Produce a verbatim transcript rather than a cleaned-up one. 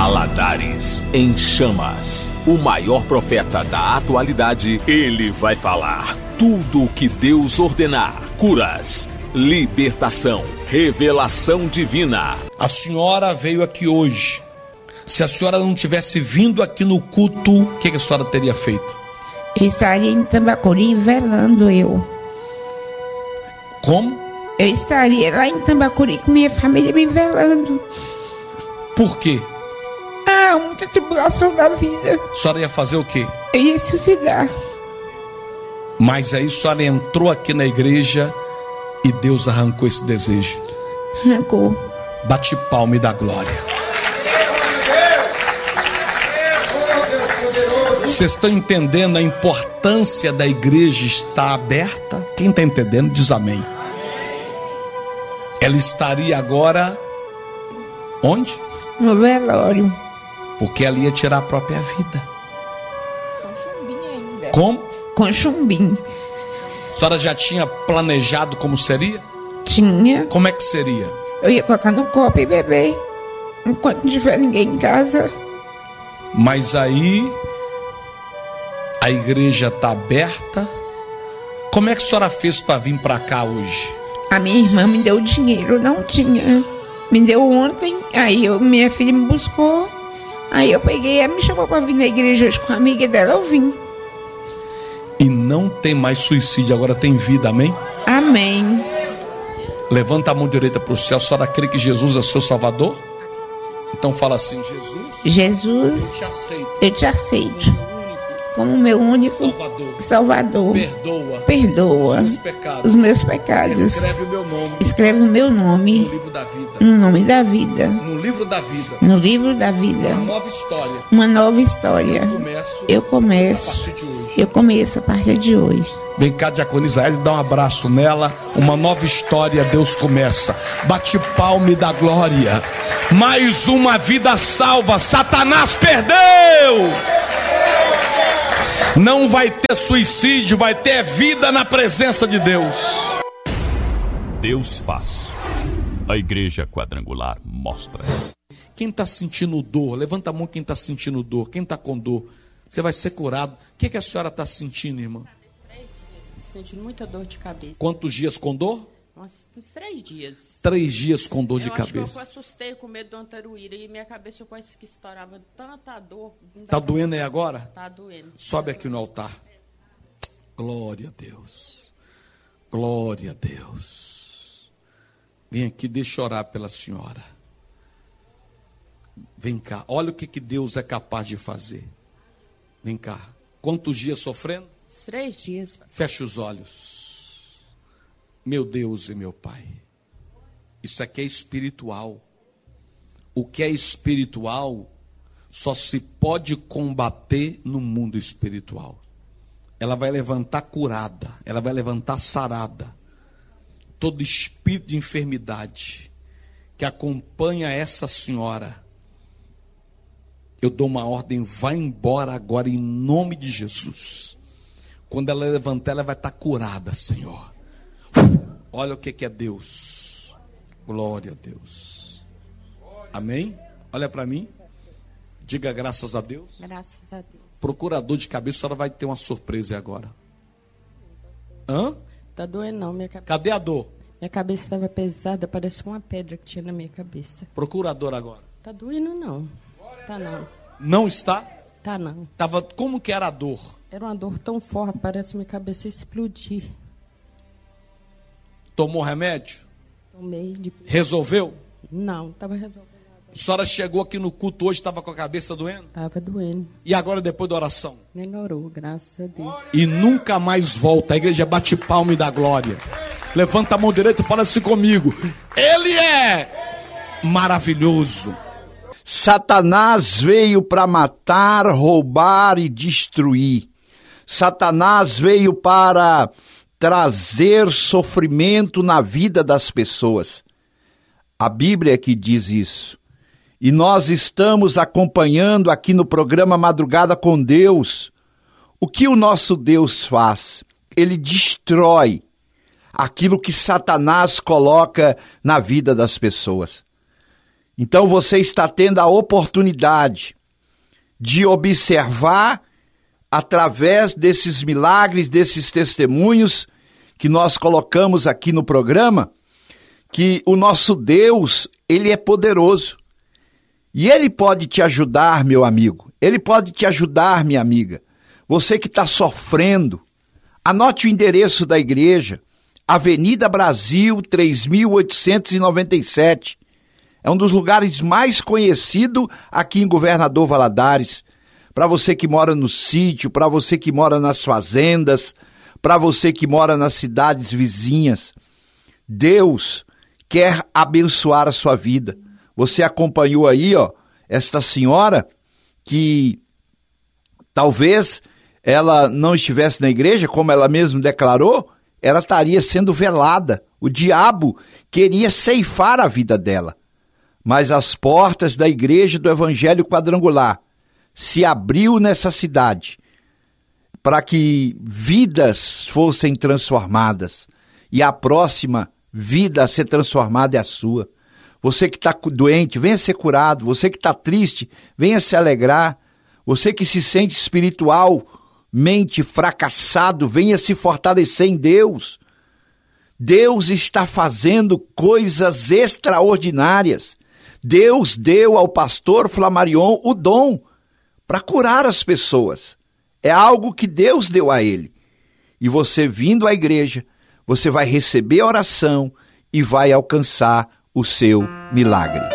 Valadares em Chamas. O maior profeta da atualidade, ele vai falar tudo o que Deus ordenar. Curas, libertação, revelação divina. A senhora veio aqui hoje. Se a senhora não tivesse vindo aqui no culto, o que a senhora teria feito? Eu estaria em Tambacuri velando eu. Como? Eu estaria lá em Tambacuri com minha família me velando. Por quê? Ah, muita tribulação da vida. A senhora ia fazer o quê? Eu ia suicidar. Mas aí a senhora entrou aqui na igreja e Deus arrancou esse desejo. Arrancou. Bate palma e dá glória. Vocês estão entendendo a importância da igreja estar aberta? Quem está entendendo diz amém. Ela estaria agora onde? No velório. Porque ela ia tirar a própria vida. Com chumbinho ainda. Como? Com chumbinho. A senhora já tinha planejado como seria? Tinha. Como é que seria? Eu ia colocar no copo e beber enquanto não tiver ninguém em casa. Mas aí a igreja está aberta. Como é que a senhora fez para vir para cá hoje? A minha irmã me deu dinheiro, não tinha. Me deu ontem, aí eu, minha filha me buscou. Aí eu peguei, ela me chamou para vir na igreja hoje com a amiga dela, eu vim. E não tem mais suicídio, agora tem vida, amém? Amém. Levanta a mão direita para o céu. A senhora crê que Jesus é seu Salvador? Então fala assim: Jesus, Jesus, eu te aceito, eu te aceito como meu único Salvador. Salvador. Perdoa, Perdoa os meus pecados. os meus pecados. Escreve o meu nome Escreve o meu nome no livro da vida. no nome da vida. No livro da vida. No livro da vida. Uma nova história. Uma nova história. Eu começo, Eu a começo. partir de hoje. Eu começo a partir de hoje. Vem cá, diaconisa Isaías, dá um abraço nela. Uma nova história, Deus começa. Bate palma e dá glória. Mais uma vida salva. Satanás perdeu. Não vai ter suicídio, vai ter vida na presença de Deus. Deus faz. A Igreja Quadrangular mostra. Quem está sentindo dor, levanta a mão quem está sentindo dor. Quem está com dor, você vai ser curado. O que, que a senhora está sentindo, irmã? Sentindo muita dor de cabeça. Quantos dias com dor? Uns, uns três dias. Três dias com dor eu de acho cabeça. Que eu assustei com medo do antaruíra e minha cabeça quase que estourava tanta dor. Está doendo aí agora? Está doendo. Sobe aqui no altar. Glória a Deus. Glória a Deus. Vem aqui, deixa eu orar pela senhora. Vem cá, olha o que, que Deus é capaz de fazer. Vem cá. Quantos dias sofrendo? Uns três dias. Feche os olhos. Meu Deus e meu Pai. Isso aqui é espiritual. O que é espiritual só se pode combater no mundo espiritual. Ela vai levantar curada, ela vai levantar sarada. Todo espírito de enfermidade que acompanha essa senhora, eu dou uma ordem, vai embora agora em nome de Jesus. Quando ela levantar, ela vai estar curada, Senhor. Olha o que é Deus. Glória a Deus. Amém? Olha para mim. Diga graças a Deus. Graças a Deus. Procurador de cabeça, a senhora vai ter uma surpresa agora. Hã? Tá doendo não, minha cabeça. Cadê a dor? Minha cabeça estava pesada, parecia uma pedra que tinha na minha cabeça. Procurador agora. Tá doendo não. Tá não. Não está? Tá não. Tava, como que era a dor? Era uma dor tão forte, parece minha cabeça explodir. Tomou remédio? Tomei de... Resolveu? Não, estava resolvendo. A senhora chegou aqui no culto hoje, estava com a cabeça doendo? Estava doendo. E agora depois da oração? Melhorou, graças a Deus. E nunca mais volta. A igreja bate palma e dá glória. Levanta a mão direita e fala assim comigo. Ele é maravilhoso. Satanás veio para matar, roubar e destruir. Satanás veio para trazer sofrimento na vida das pessoas. A Bíblia é que diz isso. E nós estamos acompanhando aqui no programa Madrugada com Deus. O que o nosso Deus faz? Ele destrói aquilo que Satanás coloca na vida das pessoas. Então você está tendo a oportunidade de observar, através desses milagres, desses testemunhos que nós colocamos aqui no programa, que o nosso Deus, ele é poderoso. E ele pode te ajudar, meu amigo. Ele pode te ajudar, minha amiga. Você que está sofrendo, anote o endereço da igreja, Avenida Brasil, três mil oitocentos e noventa e sete. É um dos lugares mais conhecidos aqui em Governador Valadares. Para você que mora no sítio, para você que mora nas fazendas, para você que mora nas cidades vizinhas. Deus quer abençoar a sua vida. Você acompanhou aí, ó, esta senhora que talvez ela não estivesse na igreja, como ela mesma declarou, ela estaria sendo velada. O diabo queria ceifar a vida dela. Mas as portas da igreja do Evangelho Quadrangular se abriu nessa cidade para que vidas fossem transformadas. E a próxima vida a ser transformada é a sua. Você que está doente, venha ser curado. Você que está triste, venha se alegrar. Você que se sente espiritualmente fracassado, venha se fortalecer em Deus. Deus está fazendo coisas extraordinárias. Deus deu ao pastor Flamarion o dom para curar as pessoas. É algo que Deus deu a ele. E você vindo à igreja, você vai receber a oração e vai alcançar o seu milagre.